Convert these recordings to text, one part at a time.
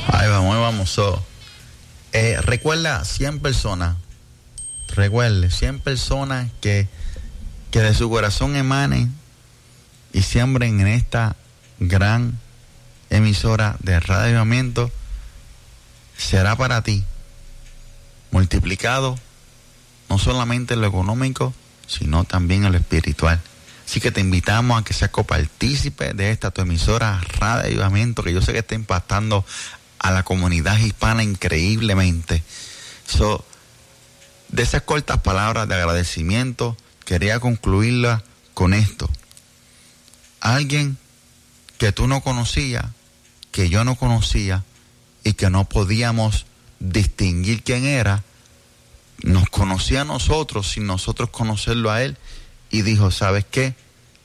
Ahí vamos. Recuerda 100 personas. Recuerde, 100 personas que de su corazón emanen y siembren en esta gran emisora de Radio Avivamiento. Será para ti multiplicado no solamente en lo económico, sino también en lo espiritual. Así que te invitamos a que seas copartícipe de esta tu emisora Radio Avivamiento, que yo sé que está impactando a la comunidad hispana increíblemente. De esas cortas palabras de agradecimiento, quería concluirla con esto. Alguien que tú no conocías, que yo no conocía y que no podíamos distinguir quién era, nos conocía a nosotros sin nosotros conocerlo a él, y dijo: ¿sabes qué?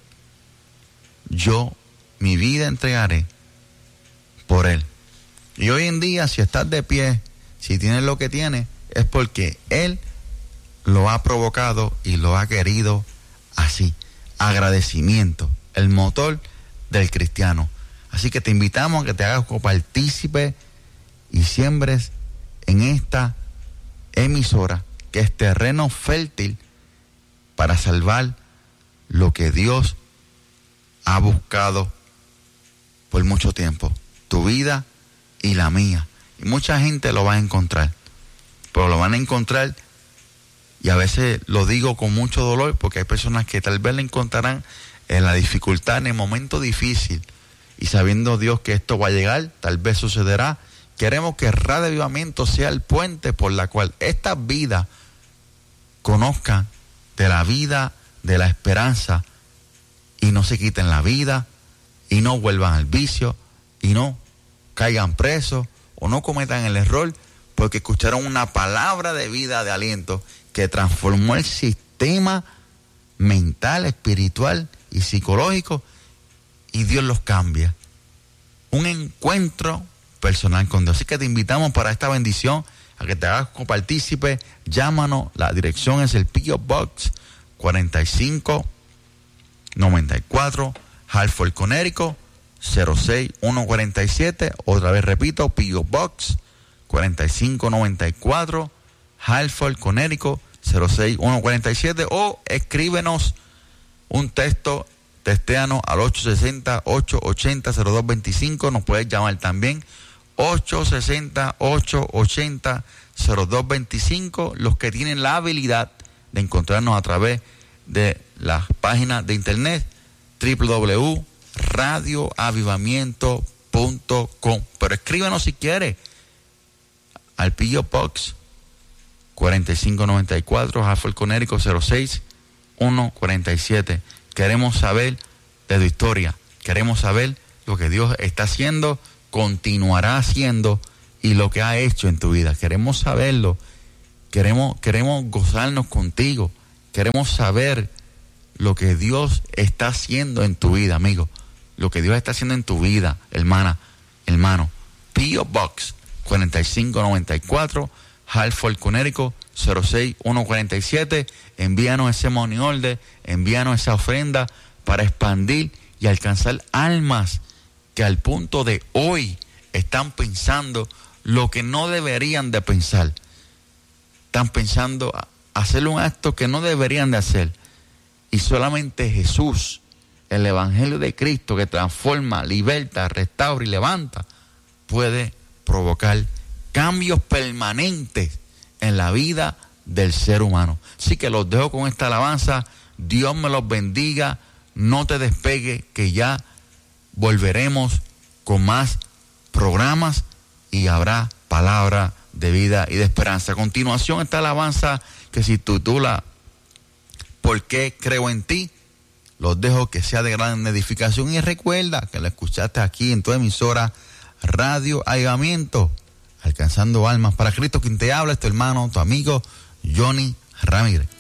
Yo mi vida entregaré por él. Y hoy en día, si estás de pie, si tienes lo que tienes, es porque él lo ha provocado y lo ha querido así. Agradecimiento, el motor del cristiano. Así que te invitamos a que te hagas copartícipe y siembres en esta emisora, que es terreno fértil para salvar lo que Dios ha buscado por mucho tiempo, tu vida y la mía. Y mucha gente lo va a encontrar, pero lo van a encontrar, y a veces lo digo con mucho dolor, porque hay personas que tal vez le encontrarán en la dificultad, en el momento difícil, y sabiendo Dios que esto va a llegar, tal vez sucederá. Queremos que Radio Avivamiento sea el puente por la cual estas vidas conozcan de la vida, de la esperanza, y no se quiten la vida, y no vuelvan al vicio, y no caigan presos, o no cometan el error, porque escucharon una palabra de vida, de aliento, que transformó el sistema mental, espiritual y psicológico, y Dios los cambia. Un encuentro personal con Dios. Así que te invitamos para esta bendición a que te hagas copartícipe. Llámanos, la dirección es el P.O. Box 4594, Hartford, Connecticut 06147. Otra vez repito, P.O. Box 4594, Hartford, Connecticut 06147, o escríbenos un textéanos al 860-880-0225. Nos puedes llamar también 860-880-0225. Los que tienen la habilidad de encontrarnos a través de las páginas de internet www.radioavivamiento.com. Pero escríbenos si quieres al P.O. Box 4594, Hartford, Connecticut 06147. Queremos saber de tu historia, queremos saber lo que Dios está haciendo, continuará haciendo, y lo que ha hecho en tu vida. Queremos saberlo, queremos gozarnos contigo, queremos saber lo que Dios está haciendo en tu vida, amigo, lo que Dios está haciendo en tu vida, hermano. P.O. Box 4594, Hartford, Connecticut 06147. Envíanos ese money order, envíanos esa ofrenda para expandir y alcanzar almas que al punto de hoy están pensando lo que no deberían de pensar. Están pensando hacer un acto que no deberían de hacer. Y solamente Jesús, el Evangelio de Cristo, que transforma, liberta, restaura y levanta, puede provocar cambios permanentes en la vida del ser humano. Así que los dejo con esta alabanza. Dios me los bendiga. No te despegue, que ya volveremos con más programas y habrá palabra de vida y de esperanza. A continuación, esta alabanza que se titula ¿Por qué creo en ti? Los dejo que sea de gran edificación, y recuerda que la escuchaste aquí en tu emisora Radio Avivamiento, alcanzando almas para Cristo. Quien te habla es tu hermano, tu amigo Johnny Ramírez.